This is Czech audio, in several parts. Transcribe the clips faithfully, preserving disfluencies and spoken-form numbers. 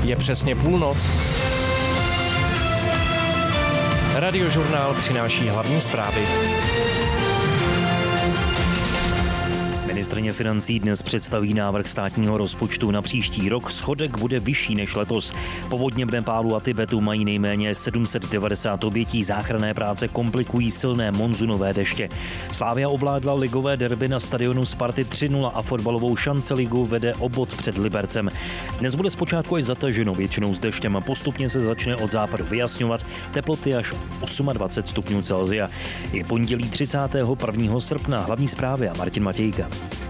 Je přesně půlnoc. Radiožurnál přináší hlavní zprávy. Ministryně financí dnes představí návrh státního rozpočtu na příští rok. Schodek bude vyšší než letos. Povodně v Nepálu a Tibetu mají nejméně sedm set devadesát obětí. Záchranné práce komplikují silné monzunové deště. Slavia ovládla ligové derby na stadionu Sparty tři nula a fotbalovou šanceligu vede o bod před Libercem. Dnes bude zpočátku až zataženo, většinou s deštěm, a postupně se začne od západu vyjasňovat. Teploty až dvacet osm stupňů Celsia. Je pondělí třicátého prvního srpna. Hlavní zprávy a Martin Matějka.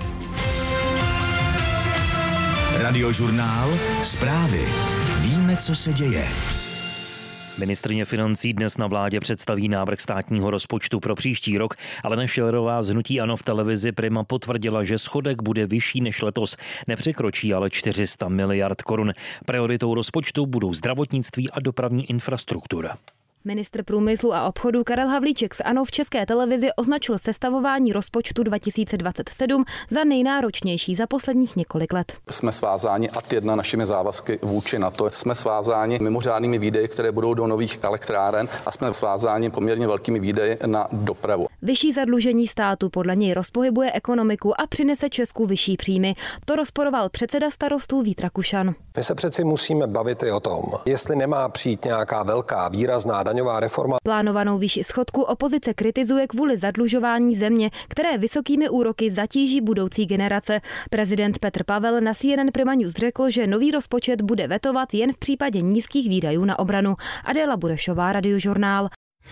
Radiožurnál, zprávy. Víme, co se děje. Ministryně financí dnes na vládě představí návrh státního rozpočtu pro příští rok. Alena Schillerová z hnutí ANO v televizi Prima potvrdila, že schodek bude vyšší než letos. Nepřekročí ale čtyři sta miliard korun. Prioritou rozpočtu budou zdravotnictví a dopravní infrastruktura. Ministr průmyslu a obchodu Karel Havlíček z ANO v České televizi označil sestavování rozpočtu dva tisíce dvacet sedm za nejnáročnější za posledních několik let. Jsme svázáni ad jedna našimi závazky vůči NATO. Jsme svázáni mimořádnými výdaji, které budou do nových elektráren, a jsme svázáni poměrně velkými výdaji na dopravu. Vyšší zadlužení státu podle něj rozpohybuje ekonomiku a přinese Česku vyšší příjmy. To rozporoval předseda Starostů Vít Rakušan. My se přeci musíme bavit i o tom, jestli nemá přijít nějaká velká výrazná daňová reforma. Plánovanou výši schodku opozice kritizuje kvůli zadlužování země, které vysokými úroky zatíží budoucí generace. Prezident Petr Pavel na C N N Prima News řekl, že nový rozpočet bude vetovat jen v případě nízkých výdajů na obranu. Adéla Burešová, Radiožurnál.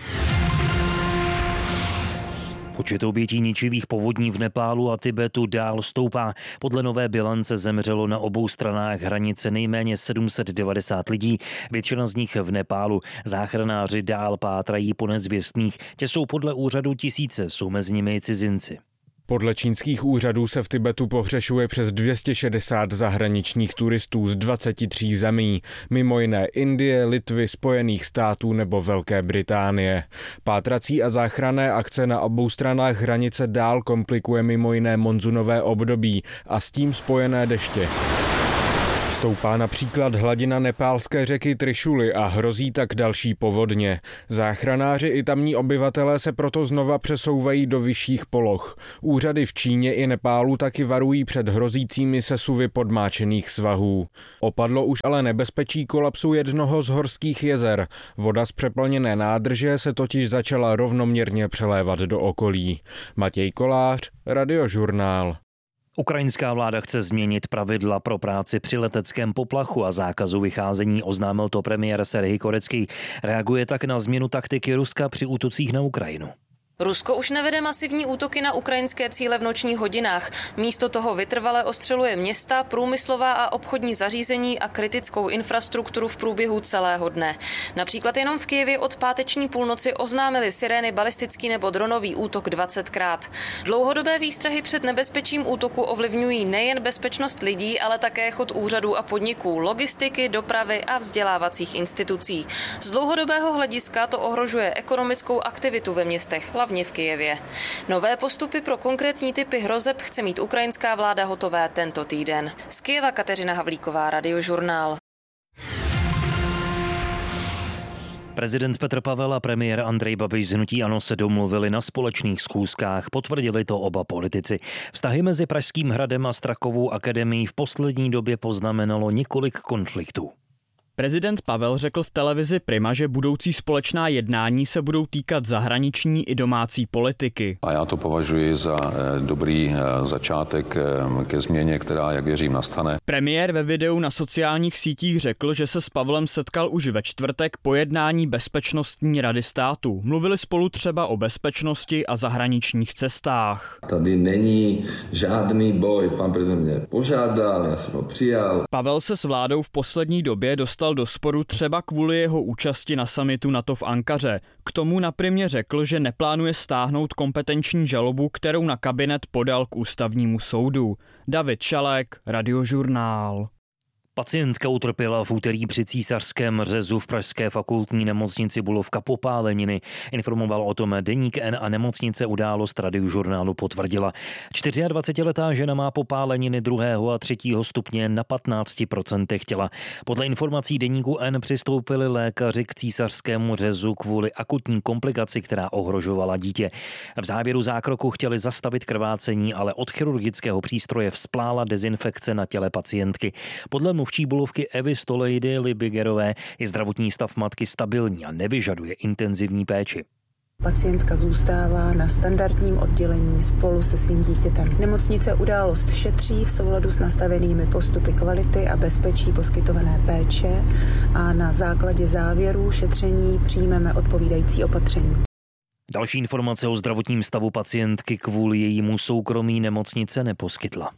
Počet obětí ničivých povodní v Nepálu a Tibetu dál stoupá. Podle nové bilance zemřelo na obou stranách hranice nejméně sedm set devadesát lidí, většina z nich v Nepálu. Záchranáři dál pátrají po nezvěstných. Tě jsou podle úřadu tisíce, jsou mezi nimi i cizinci. Podle čínských úřadů se v Tibetu pohřešuje přes dvě stě šedesát zahraničních turistů z dvaceti tří zemí, mimo jiné Indie, Litvy, Spojených států nebo Velké Británie. Pátrací a záchranné akce na obou stranách hranice dál komplikuje mimo jiné monzunové období a s tím spojené deště. Stoupá například hladina nepálské řeky Trišuly a hrozí tak další povodně. Záchranáři i tamní obyvatelé se proto znova přesouvají do vyšších poloh. Úřady v Číně i Nepálu taky varují před hrozícími sesuvy podmáčených svahů. Opadlo už ale nebezpečí kolapsu jednoho z horských jezer. Voda z přeplněné nádrže se totiž začala rovnoměrně přelévat do okolí. Matěj Kolář, Radiožurnál. Ukrajinská vláda chce změnit pravidla pro práci při leteckém poplachu a zákazu vycházení, oznámil to premiér Serhij Korecký. Reaguje tak na změnu taktiky Ruska při útocích na Ukrajinu. Rusko už nevede masivní útoky na ukrajinské cíle v nočních hodinách. Místo toho vytrvale ostřeluje města, průmyslová a obchodní zařízení a kritickou infrastrukturu v průběhu celého dne. Například jenom v Kyjevě od páteční půlnoci oznámili sirény balistický nebo dronový útok dvacetkrát. Dlouhodobé výstrahy před nebezpečím útoku ovlivňují nejen bezpečnost lidí, ale také chod úřadů a podniků, logistiky, dopravy a vzdělávacích institucí. Z dlouhodobého hlediska to ohrožuje ekonomickou aktivitu ve městech, hlavně v Kyjevě. Nové postupy pro konkrétní typy hrozeb chce mít ukrajinská vláda hotové tento týden. Z Kyjeva Kateřina Havlíková, Radiožurnál. Prezident Petr Pavel a premiér Andrej Babiš z hnutí ANO se domluvili na společných schůzkách, potvrdili to oba politici. Vztahy mezi Pražským hradem a Strakovou akademií v poslední době poznamenalo několik konfliktů. Prezident Pavel řekl v televizi Prima, že budoucí společná jednání se budou týkat zahraniční i domácí politiky. A já to považuji za dobrý začátek ke změně, která, jak věřím, nastane. Premiér ve videu na sociálních sítích řekl, že se s Pavlem setkal už ve čtvrtek po jednání Bezpečnostní rady státu. Mluvili spolu třeba o bezpečnosti a zahraničních cestách. Tady není žádný boj. Pan prezident mě požádal, já jsem ho přijal. Pavel se s vládou v poslední době dostal do sporu třeba kvůli jeho účasti na summitu NATO v Ankaře. K tomu na Primě řekl, že neplánuje stáhnout kompetenční žalobu, kterou na kabinet podal k ústavnímu soudu. David Šalek, Radiožurnál. Pacientka utrpěla v úterý při císařském řezu v pražské fakultní nemocnici Bulovka popáleniny. Informoval o tom Deník N a nemocnice událost Radiožurnálu potvrdila. dvacetičtyřletá žena má popáleniny druhého a třetího stupně na patnáct procent těla. Podle informací Deníku N přistoupili lékaři k císařskému řezu kvůli akutní komplikaci, která ohrožovala dítě. V závěru zákroku chtěli zastavit krvácení, ale od chirurgického přístroje vzplála dezinfekce na těle pacientky. Podle mluvčí Bulovky Evy Stolejdy Libigerové je zdravotní stav matky stabilní a nevyžaduje intenzivní péči. Pacientka zůstává na standardním oddělení spolu se svým dítětem. Nemocnice událost šetří v souladu s nastavenými postupy kvality a bezpečí poskytované péče a na základě závěrů šetření přijmeme odpovídající opatření. Další informace o zdravotním stavu pacientky kvůli jejímu soukromí nemocnice neposkytla.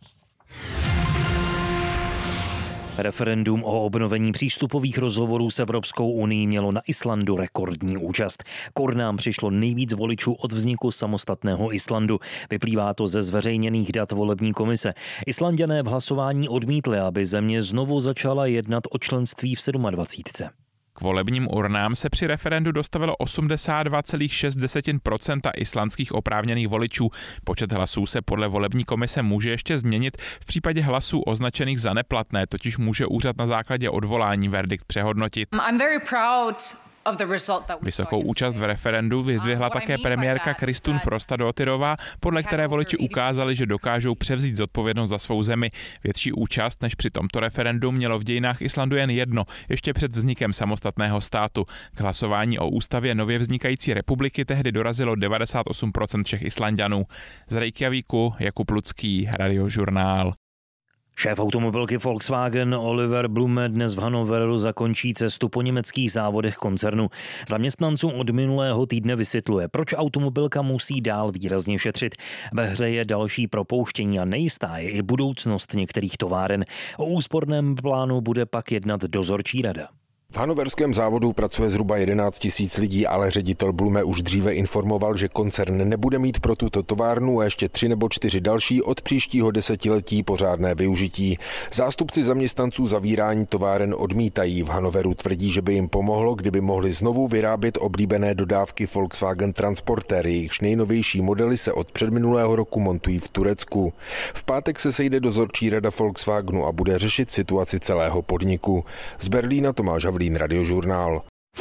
Referendum o obnovení přístupových rozhovorů s Evropskou unií mělo na Islandu rekordní účast. K urnám přišlo nejvíc voličů od vzniku samostatného Islandu. Vyplývá to ze zveřejněných dat volební komise. Islanďané v hlasování odmítli, aby země znovu začala jednat o členství v dvacítce sedm. K volebním urnám se při referendu dostavilo osmdesát dva celá šest procenta islandských oprávněných voličů. Počet hlasů se podle volební komise může ještě změnit. V případě hlasů označených za neplatné totiž může úřad na základě odvolání verdikt přehodnotit. I'm very proud. Vysokou účast v referendu vyzdvihla také premiérka Kristún Frostadóttirová, podle které voliči ukázali, že dokážou převzít zodpovědnost za svou zemi. Větší účast než při tomto referendu mělo v dějinách Islandu jen jedno, ještě před vznikem samostatného státu. K hlasování o ústavě nově vznikající republiky tehdy dorazilo devadesát osm procent všech Islanďanů. Z Reykjavíku Jakub Lucký, Radiožurnál. Šéf automobilky Volkswagen Oliver Blume dnes v Hannoveru zakončí cestu po německých závodech koncernu. Zaměstnancům od minulého týdne vysvětluje, proč automobilka musí dál výrazně šetřit. Ve hře je další propouštění a nejistá je i budoucnost některých továren. O úsporném plánu bude pak jednat dozorčí rada. V hannoverském závodu pracuje zhruba jedenáct tisíc lidí, ale ředitel Blume už dříve informoval, že koncern nebude mít pro tuto továrnu a ještě tři nebo čtyři další od příštího desetiletí pořádné využití. Zástupci zaměstnanců zavírání továren odmítají. V Hannoveru tvrdí, že by jim pomohlo, kdyby mohli znovu vyrábět oblíbené dodávky Volkswagen Transporter. Jejichž nejnovější modely se od předminulého roku montují v Turecku. V pátek se sejde dozorčí rada Volkswagenu a bude řešit situaci celého podniku. Z Berlína Tomáš Havlín, Radiožurnál.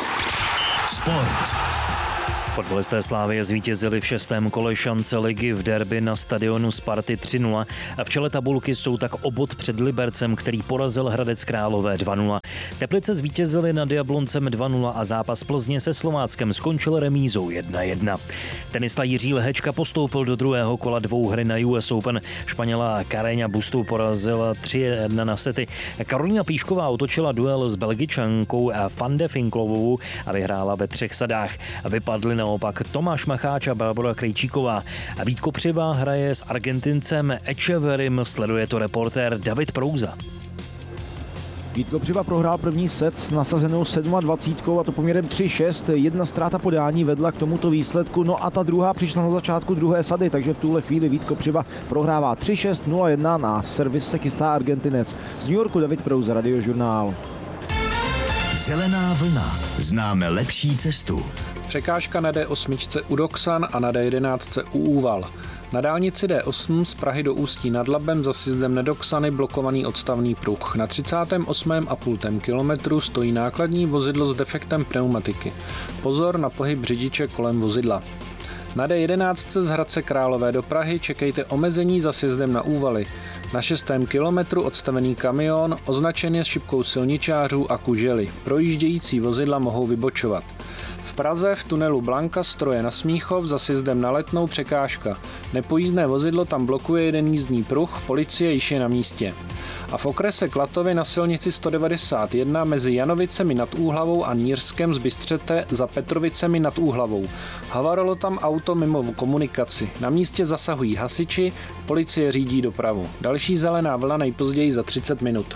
Sport. Fotbalisté Slavie zvítězili v šestém kole šance ligy v derby na stadionu Sparty tři nula a v čele tabulky jsou tak o bod před Libercem, který porazil Hradec Králové dva nula. Teplice zvítězili nad Jabloncem dva nula a zápas Plzně se Slováckem skončil remízou jedna jedna. Tenista Jiří Lehečka postoupil do druhého kola dvouhry na U S Open. Španěla Carreña Bustu porazila tři jedna na sety. Karolína Píšková otočila duel s Belgičankou Van de Finklovou a vyhrála ve třech sadách. Vypadly naopak Tomáš Macháč a Barbora Krejčíková. A Vít Kopřiva hraje s Argentincem Echeverrym, sleduje to reportér David Prouza. Vít Kopřiva prohrál první set s nasazenou dvacet sedm a to poměrem tři šest. Jedna ztráta podání vedla k tomuto výsledku, no a ta druhá přišla na začátku druhé sady, takže v tuhle chvíli Vít Kopřiva prohrává tři šest nula jedna, na servis se chystá Argentinec. Z New Yorku David Prouza, Radiožurnál. Zelená vlna. Známe lepší cestu. Překážka na D osm u Doksan a na D jedenáct u Úval. Na dálnici D osm z Prahy do Ústí nad Labem za sjezdem Nedoksany blokovaný odstavný pruh. Na třicátém osmém a půl kilometru stojí nákladní vozidlo s defektem pneumatiky. Pozor na pohyb řidiče kolem vozidla. Na D jedenáct z Hradce Králové do Prahy čekejte omezení za sjezdem na Úvaly. Na šestém kilometru odstavený kamion označen je s šipkou silničářů a kužely. Projíždějící vozidla mohou vybočovat. V Praze v tunelu Blanka stroje na Smíchov za sjezdem na Letnou překážka. Nepojízdné vozidlo tam blokuje jeden jízdní pruh, policie již je na místě. A v okrese Klatovy na silnici sto devadesát jedna mezi Janovicemi nad Úhlavou a Nírskem z Bystřete za Petrovicemi nad Úhlavou. Havarolo tam auto mimo komunikaci. Na místě zasahují hasiči, policie řídí dopravu. Další zelená vlna nejpozději za třicet minut.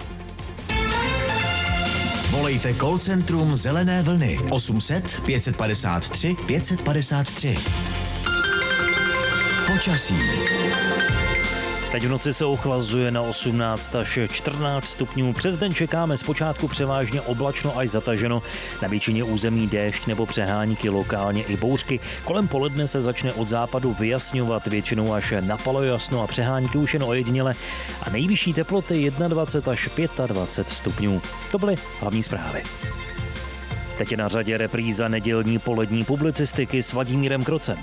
Volejte call centrum Zelené vlny osm set pět padesát tři pět padesát tři. Počasí. Teď v noci se ochlazuje na osmnáct až čtrnáct stupňů. Přes den čekáme zpočátku převážně oblačno až zataženo. Na většině území déšť nebo přehánky, lokálně i bouřky. Kolem poledne se začne od západu vyjasňovat, většinou až na palojasno a přehánky už jen ojediněle. A nejvyšší teploty dvacet jedna až dvacet pět stupňů. To byly hlavní zprávy. Teď je na řadě repríza nedělní polední publicistiky s Vladimírem Krocem.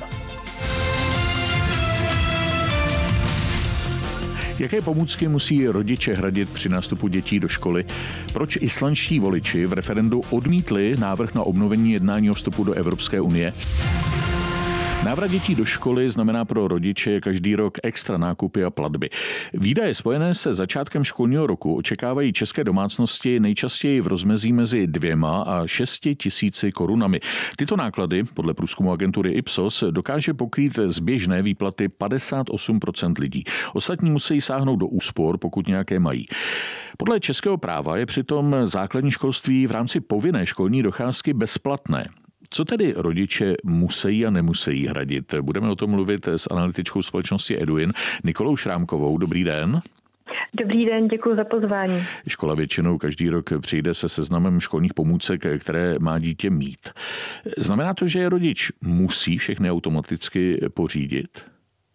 Jaké pomůcky musí rodiče hradit při nástupu dětí do školy? Proč islandští voliči v referendu odmítli návrh na obnovení jednání o vstupu do Evropské unie? Návrat dětí do školy znamená pro rodiče každý rok extra nákupy a platby. Výdaje spojené se začátkem školního roku očekávají české domácnosti nejčastěji v rozmezí mezi dvěma a šesti tisíci korunami. Tyto náklady, podle průzkumu agentury Ipsos, dokáže pokrýt z běžné výplaty padesát osm procent lidí. Ostatní musí sáhnout do úspor, pokud nějaké mají. Podle českého práva je přitom základní školství v rámci povinné školní docházky bezplatné. Co tedy rodiče musí a nemusí hradit? Budeme o tom mluvit s analytičkou společnosti Eduin Nikolou Šrámkovou. Dobrý den. Dobrý den, děkuji za pozvání. Škola většinou každý rok přijde se seznamem školních pomůcek, které má dítě mít. Znamená to, že rodič musí všechny automaticky pořídit?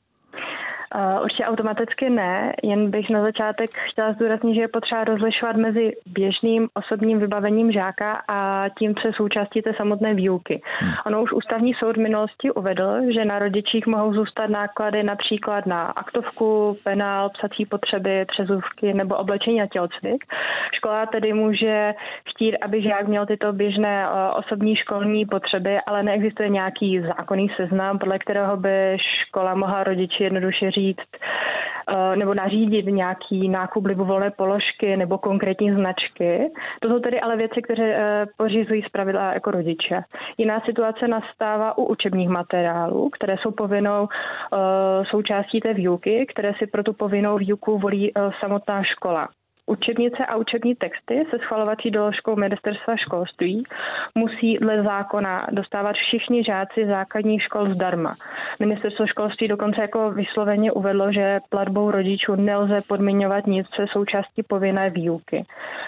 Uh, určitě automaticky ne, jen bych na začátek chtěla zdůraznit, že je potřeba rozlišovat mezi běžným osobním vybavením žáka a tím, co je součástí té samotné výuky. Hmm. Ono už ústavní soud v minulosti uvedl, že na rodičích mohou zůstat náklady například na aktovku, penál, psací potřeby, přezůvky nebo oblečení a tělocvik. Škola tedy může chtít, aby žák měl tyto běžné uh, osobní školní potřeby, ale neexistuje nějaký zákonný seznam, podle kterého by škola mohla rodiči jednoduše říct nebo nařídit nějaký nákup libovolné položky nebo konkrétní značky. To jsou tedy ale věci, které pořizují zpravidla jako rodiče. Jiná situace nastává u učebních materiálů, které jsou povinnou součástí té výuky, které si pro tu povinnou výuku volí samotná škola. Učebnice a učební texty se schvalovací doložkou Ministerstva školství musí dle zákona dostávat všichni žáci základních škol zdarma. Ministerstvo školství dokonce jako vysloveně uvedlo, že platbou rodičů nelze podmiňovat nic, co je součástí povinné výuky.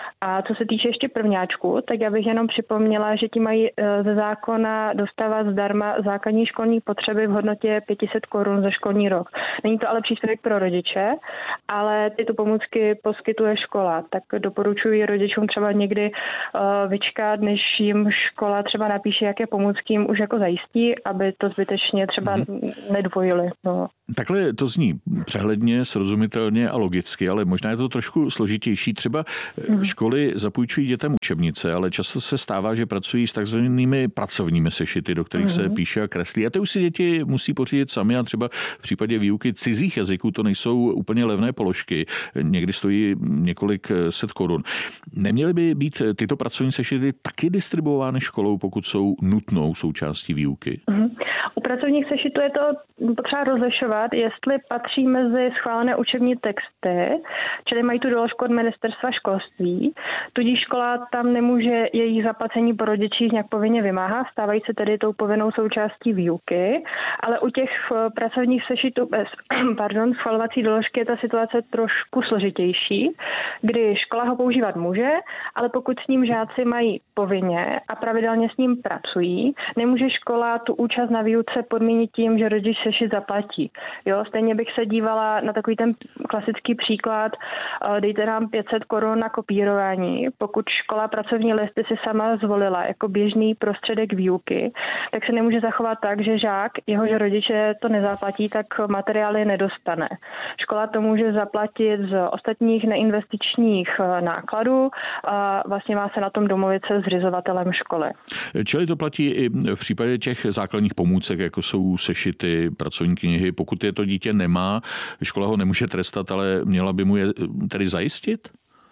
A co se týče ještě prvňáčku, tak já bych jenom připomněla, že ti mají ze zákona dostávat zdarma základní školní potřeby v hodnotě pět set korun za školní rok. Není to ale příspěvek pro rodiče, ale tyto pomůcky poskytuje škola. Tak doporučuji rodičům třeba někdy uh, vyčkat, než jim škola třeba napíše, jaké pomůcky jim už jako zajistí, aby to zbytečně třeba mm-hmm. nedvojili. No. Takhle to zní přehledně, srozumitelně a logicky, ale možná je to trošku složitější. Třeba mm-hmm. školy zapůjčují dětem učebnice, ale často se stává, že pracují s takzvanými pracovními sešity, do kterých mm-hmm. se píše a kreslí. A ty už si děti musí pořídit sami a třeba v případě výuky cizích jazyků to nejsou úplně levné položky. Někdy stojí několik set korun. Neměly by být tyto pracovní sešity taky distribuovány školou, pokud jsou nutnou součástí výuky? Mm-hmm. U pracovních sešitů je to potřeba rozlišovat, jestli patří mezi schválené učební texty, čili mají tu doložku od Ministerstva školství, tudíž škola tam nemůže jejich zaplacení po rodičích nějak povinně vymáhat, stávají se tedy tou povinnou součástí výuky, ale u těch pracovních sešitů bez pardon, schvalovací doložky je ta situace trošku složitější, kdy škola ho používat může, ale pokud s ním žáci mají povinně a pravidelně s ním pracují, nemůže škola tu účast na výuce podmínit tím, že rodič sešit zaplatí. Jo, stejně bych se dívala na takový ten klasický příklad, dejte nám pět set korun na kopírování. Pokud škola pracovní listy si sama zvolila jako běžný prostředek výuky, tak se nemůže zachovat tak, že žák, jehož rodiče to nezaplatí, tak materiály nedostane. Škola to může zaplatit z ostatních neinvestičních nákladů a vlastně má se na tom domluvit se zřizovatelem školy. Čili to platí i v případě těch základních pomůcek, jako jsou sešity, pracovní knihy. Pokud je to dítě nemá, škola ho nemůže trestat, ale měla by mu je tedy zajistit?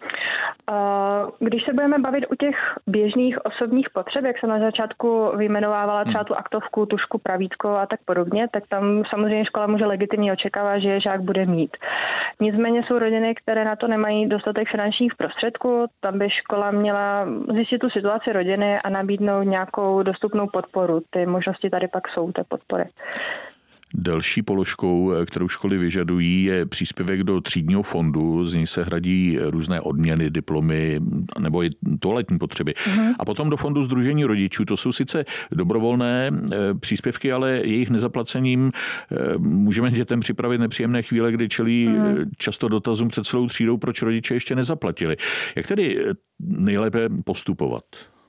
Když se budeme bavit o těch běžných osobních potřeb, jak jsem na začátku vyjmenovávala třeba tu aktovku, tušku, pravítko a tak podobně, tak tam samozřejmě škola může legitimně očekávat, že žák bude mít. Nicméně jsou rodiny, které na to nemají dostatek finančních prostředků, tam by škola měla zjistit tu situaci rodiny a nabídnout nějakou dostupnou podporu. Ty možnosti tady pak jsou, té podpory. Další položkou, kterou školy vyžadují, je příspěvek do třídního fondu, z něj se hradí různé odměny, diplomy nebo i toaletní potřeby. Mm. A potom do fondu sdružení rodičů, to jsou sice dobrovolné příspěvky, ale jejich nezaplacením můžeme dětem připravit nepříjemné chvíle, kdy čelí mm. často dotazům před celou třídou, proč rodiče ještě nezaplatili. Jak tedy nejlépe postupovat?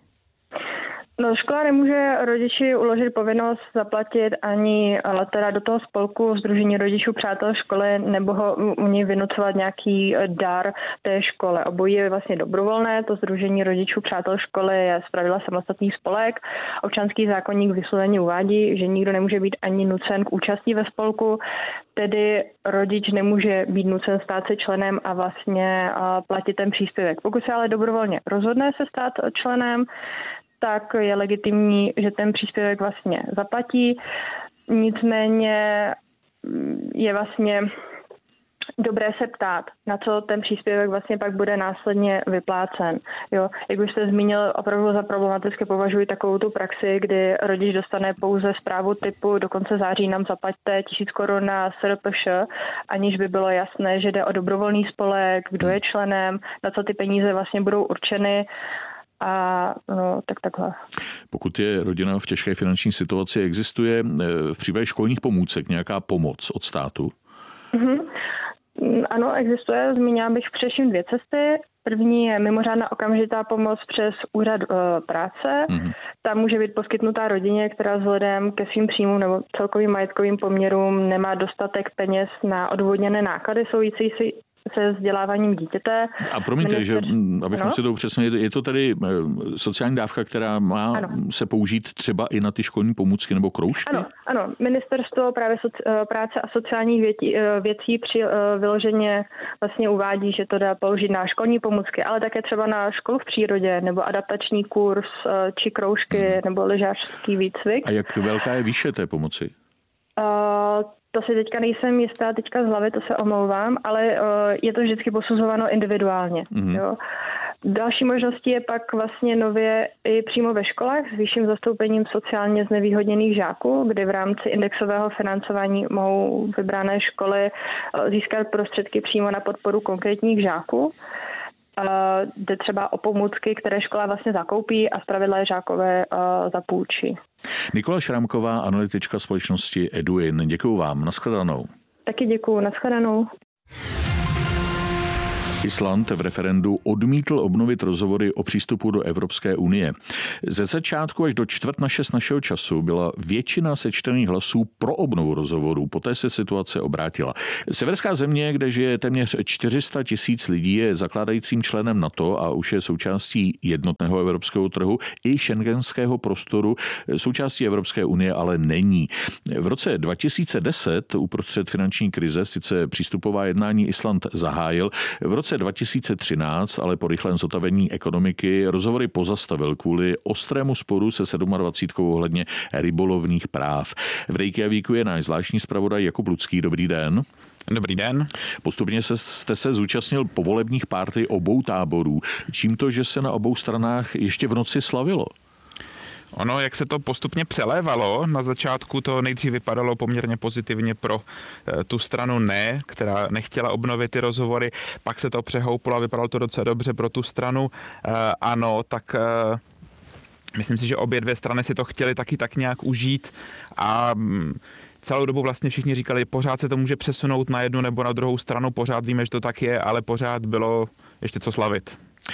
No, škola nemůže rodiči uložit povinnost zaplatit ani teda do toho spolku Sdružení rodičů přátel školy nebo ho u něj vynucovat nějaký dar té škole. Obojí je vlastně dobrovolné, to Sdružení rodičů přátel školy je zpravidla samostatný spolek. Občanský zákoník vysloveně uvádí, že nikdo nemůže být ani nucen k účasti ve spolku, tedy rodič nemůže být nucen stát se členem a vlastně platit ten příspěvek. Pokud se ale dobrovolně rozhodne se stát členem, tak je legitimní, že ten příspěvek vlastně zaplatí. Nicméně je vlastně dobré se ptát, na co ten příspěvek vlastně pak bude následně vyplácen. Jo, jak už jste zmínil, opravdu za problematické považuji takovou tu praxi, kdy rodič dostane pouze zprávu typu do konce září nám zaplaťte tisíc korun na S R P Š, aniž by bylo jasné, že jde o dobrovolný spolek, kdo je členem, na co ty peníze vlastně budou určeny. A no, tak takhle. Pokud je rodina v těžké finanční situaci, existuje v případě školních pomůcek nějaká pomoc od státu? Mm-hmm. Ano, existuje. Zmínila bych především dvě cesty. První je mimořádná okamžitá pomoc přes úřad e, práce. Mm-hmm. Ta může být poskytnutá rodině, která vzhledem ke svým příjmům nebo celkovým majetkovým poměrům nemá dostatek peněz na odvodněné náklady související se vzděláváním dítěte. A promiňte, Minister... že abychom ano? si to upřesnili, je to tady sociální dávka, která má ano. se použít třeba i na ty školní pomůcky nebo kroužky? Ano, ano. Ministerstvo právě soci... práce a sociálních věcí, věcí při vyloženě vlastně uvádí, že to dá použít na školní pomůcky, ale také třeba na školu v přírodě nebo adaptační kurz či kroužky hmm. nebo lyžařský výcvik. A jak velká je výše té pomoci? Uh, To si teďka nejsem jistá, teďka z hlavy, to se omlouvám, ale uh, je to vždycky posuzováno individuálně. Mm-hmm. Jo. Další možností je pak vlastně nově i přímo ve školách s vyšším zastoupením sociálně znevýhodněných žáků, kdy v rámci indexového financování mohou vybrané školy uh, získat prostředky přímo na podporu konkrétních žáků. Jde třeba o pomůcky, které škola vlastně zakoupí a zpravidla je žákové uh, zapůjčí. Nikola Šrámková, analytička společnosti Eduin. Děkuju vám. Naschledanou. Taky děkuju. Naschledanou. Island v referendu odmítl obnovit rozhovory o přístupu do Evropské unie. Ze začátku až do čtvrt na šest našeho času byla většina sečtených hlasů pro obnovu rozhovorů. Poté se situace obrátila. Severská země, kde žije téměř čtyři sta tisíc lidí, je zakládajícím členem NATO a už je součástí jednotného evropského trhu i schengenského prostoru. Součástí Evropské unie ale není. V roce dva tisíce deset uprostřed finanční krize sice přístupová jednání Island zahájil. V roce dva tisíce třináct ale po rychlém zotavení ekonomiky rozhovory pozastavil kvůli ostrému sporu se sedmadvacítkou ohledně rybolovných práv. V Reykjavíku je náš zvláštní zpravodaj Jakub Lucký. Dobrý den. Dobrý den. Postupně se, jste se zúčastnil povolebních párty obou táborů. Čím to, že se na obou stranách ještě v noci slavilo? Ono, jak se to postupně přelévalo, na začátku to nejdřív vypadalo poměrně pozitivně pro tu stranu ne, která nechtěla obnovit ty rozhovory, pak se to přehoupilo a vypadalo to docela dobře pro tu stranu ano, tak myslím si, že obě dvě strany si to chtěly taky tak nějak užít a celou dobu vlastně všichni říkali, pořád se to může přesunout na jednu nebo na druhou stranu, pořád víme, že to tak je, ale pořád bylo ještě co slavit.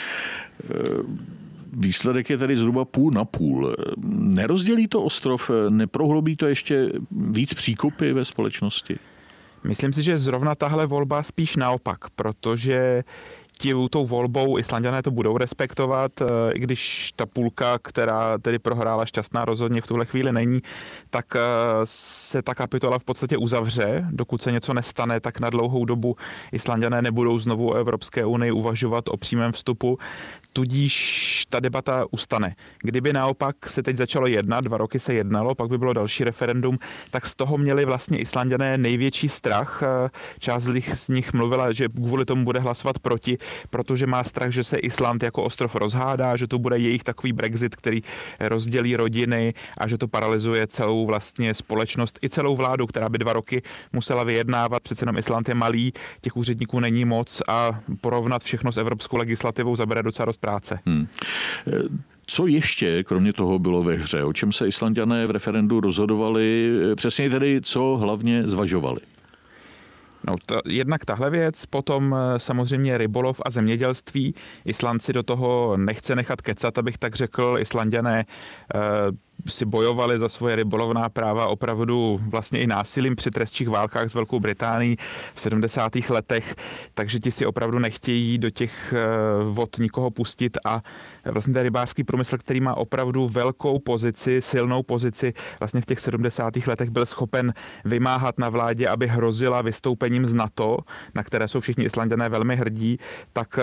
Výsledek je tedy zhruba půl na půl. Nerozdělí to ostrov, neprohloubí to ještě víc příkopy ve společnosti? Myslím si, že zrovna tahle volba spíš naopak, protože tím tou volbou Islanďané to budou respektovat, i když ta půlka, která tedy prohrála šťastná, rozhodně v tuhle chvíli není, tak se ta kapitola v podstatě uzavře. Dokud se něco nestane, tak na dlouhou dobu Islanďané nebudou znovu o Evropské unii uvažovat o přímém vstupu, tudíž ta debata ustane. Kdyby naopak se teď začalo jednat, dva roky se jednalo, pak by bylo další referendum, tak z toho měli vlastně Islanďané největší strach. Část z nich mluvila, že kvůli tomu bude hlasovat proti. protože má strach, že se Island jako ostrov rozhádá, že to bude jejich takový Brexit, který rozdělí rodiny a že to paralyzuje celou vlastně společnost i celou vládu, která by dva roky musela vyjednávat. Přece jenom Island je malý, těch úředníků není moc a porovnat všechno s evropskou legislativou zabere docela dost práce. Hmm. Co ještě, kromě toho, bylo ve hře? O čem se Islanďané v referendu rozhodovali? Přesně tedy, co hlavně zvažovali? No, to, jednak tahle věc, potom samozřejmě rybolov a zemědělství. Islandci do toho nechce nechat kecat, abych tak řekl. Islanďané eh, si bojovali za svoje rybolovná práva opravdu vlastně i násilím při trestčích válkách s Velkou Británií v sedmdesátých letech, takže ti si opravdu nechtějí do těch vod nikoho pustit a vlastně ten rybářský průmysl, který má opravdu velkou pozici, silnou pozici, vlastně v těch sedmdesátých letech byl schopen vymáhat na vládě, aby hrozila vystoupením z NATO, na které jsou všichni Islanďané velmi hrdí, tak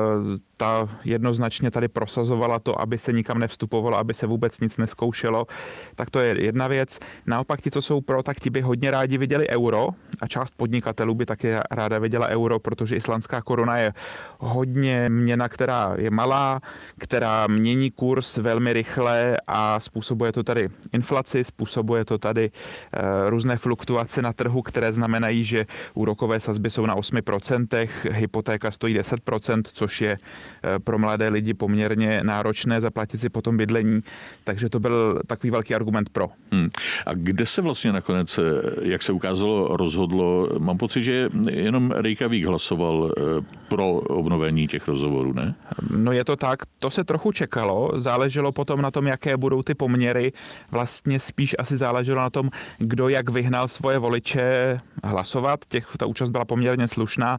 ta jednoznačně tady prosazovala to, aby se nikam nevstupovalo, aby se vůbec nic neskoušelo. Tak to je jedna věc. Naopak ti, co jsou pro, tak ti by hodně rádi viděli euro a část podnikatelů by taky ráda viděla euro, protože islandská koruna je hodně měna, která je malá, která mění kurz velmi rychle a způsobuje to tady inflaci, způsobuje to tady e, různé fluktuace na trhu, které znamenají, že úrokové sazby jsou na osm procent, hypotéka stojí deset procent, což je e, pro mladé lidi poměrně náročné zaplatit si potom bydlení, takže to byl takový velký argument pro. Hmm. A kde se vlastně nakonec, jak se ukázalo, rozhodlo? Mám pocit, že jenom Reykjavík hlasoval pro obnovení těch rozhovorů, ne? No je to tak, to se trochu čekalo, záleželo potom na tom, jaké budou ty poměry, vlastně spíš asi záleželo na tom, kdo jak vyhnal svoje voliče hlasovat, těch, ta účast byla poměrně slušná,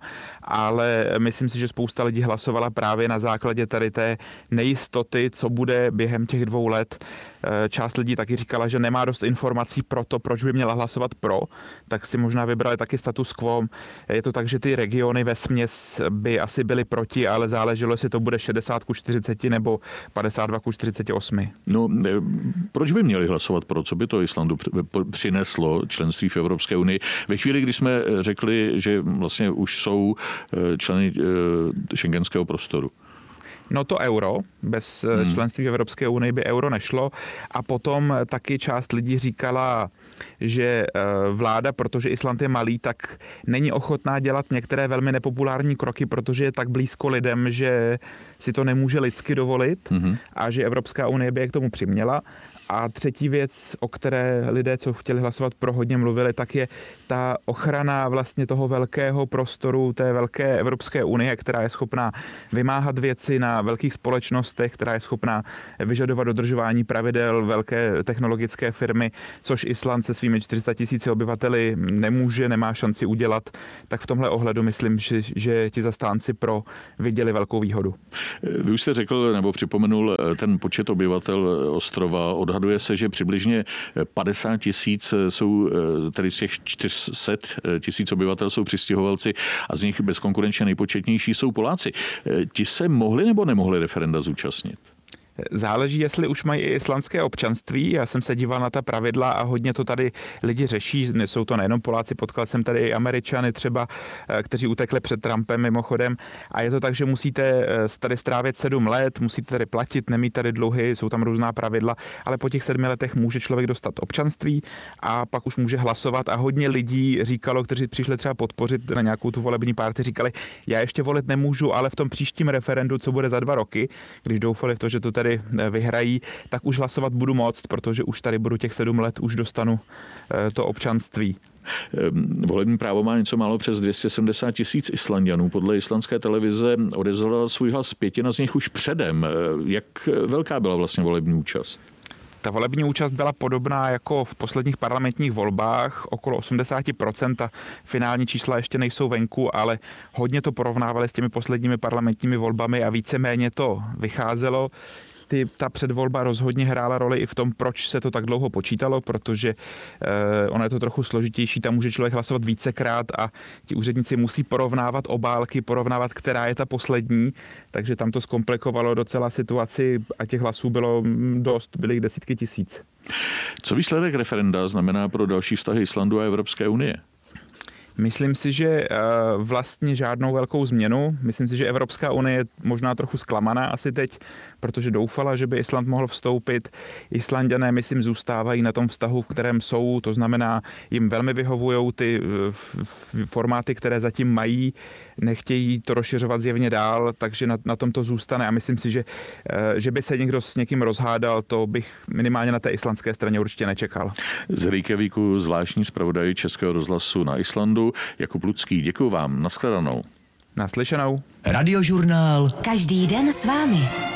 ale myslím si, že spousta lidí hlasovala právě na základě tady té nejistoty, co bude během těch dvou let. Část lidí taky říkala, že nemá dost informací pro to, proč by měla hlasovat pro, tak si možná vybrali taky status quo. Je to tak, že ty regiony vesměs by asi byly proti, ale záleželo, jestli to bude šedesát ku čtyřiceti nebo padesát dva ku čtyřiceti osmi. No, proč by měli hlasovat pro? Co by to Islandu přineslo členství v Evropské unii? Ve chvíli, kdy jsme řekli, že vlastně už jsou členy schengenského prostoru. No to euro, bez hmm. členství v Evropské unii by euro nešlo a potom taky část lidí říkala, že vláda, protože Island je malý, tak není ochotná dělat některé velmi nepopulární kroky, protože je tak blízko lidem, že si to nemůže lidsky dovolit hmm. a že Evropská unie by je k tomu přiměla. A třetí věc, o které lidé, co chtěli hlasovat pro, hodně mluvili, tak je ta ochrana vlastně toho velkého prostoru, té velké Evropské unie, která je schopná vymáhat věci na velkých společnostech, která je schopná vyžadovat dodržování pravidel velké technologické firmy, což Island se svými čtyři sta tisíci obyvateli nemůže, nemá šanci udělat. Tak v tomhle ohledu myslím, že, že ti zastánci pro viděli velkou výhodu. Vy už jste řekl, nebo připomenul ten počet obyvatel ostrova. Odhaduje se, že přibližně padesát tisíc jsou, tedy z těch čtyři sta tisíc obyvatel jsou přistěhovalci a z nich bezkonkurenčně nejpočetnější jsou Poláci. Ti se mohli nebo nemohli referenda zúčastnit? Záleží, jestli už mají i islandské občanství. Já jsem se díval na ta pravidla a hodně to tady lidi řeší. Jsou to nejenom Poláci, potkal jsem tady i Američany třeba, kteří utekli před Trumpem mimochodem. A je to tak, že musíte tady strávit sedm let, musíte tady platit, nemít tady dluhy, jsou tam různá pravidla, ale po těch sedmi letech může člověk dostat občanství a pak už může hlasovat. A hodně lidí říkalo, kteří přišli třeba podpořit na nějakou tu volební party, říkali, já ještě volit nemůžu, ale v tom příštím referendu, co bude za dva roky, když doufali v to, že to tady vyhrají, tak už hlasovat budu moct, protože už tady budu těch sedm let, už dostanu to občanství. Volební právo má něco málo přes dvě stě sedmdesát tisíc Islanďanů. Podle islandské televize odevzdala svůj hlas pětina z nich už předem. Jak velká byla vlastně volební účast? Ta volební účast byla podobná jako v posledních parlamentních volbách, okolo osmdesát procent. Finální čísla ještě nejsou venku, ale hodně to porovnávali s těmi posledními parlamentními volbami a víceméně to vycházelo. Ty, ta předvolba rozhodně hrála roli i v tom, proč se to tak dlouho počítalo, protože eh, ono je to trochu složitější, tam může člověk hlasovat vícekrát a ti úředníci musí porovnávat obálky, porovnávat, která je ta poslední, takže tam to zkomplikovalo docela situaci a těch hlasů bylo dost, byly desítky tisíc. Co výsledek referenda znamená pro další vztahy Islandu a Evropské unie? Myslím si, že vlastně žádnou velkou změnu. Myslím si, že Evropská unie je možná trochu zklamaná asi teď, protože doufala, že by Island mohl vstoupit. Islanďané, myslím, zůstávají na tom vztahu, v kterém jsou, to znamená, jim velmi vyhovují ty formáty, které zatím mají, nechtějí to rozšiřovat zjevně dál, takže na, na tom to zůstane a myslím si, že, že by se někdo s někým rozhádal, to bych minimálně na té islandské straně určitě nečekal. Z Reykjavíku zvláštní zpravodaj Českého rozhlasu na Islandu Jakub Lucký, děkuji vám, nashledanou. Naslyšenou. Radiožurnál. Každý den s vámi.